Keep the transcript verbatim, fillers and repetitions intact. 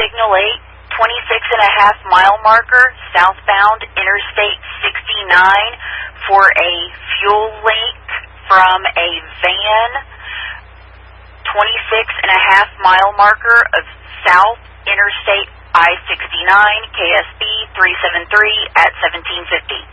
Signal eight, twenty-six and a half mile marker, southbound Interstate sixty-nine for a fuel leak from a van, twenty-six and a half mile marker of South Interstate I sixty-nine, K S B three seven three at seventeen fifty.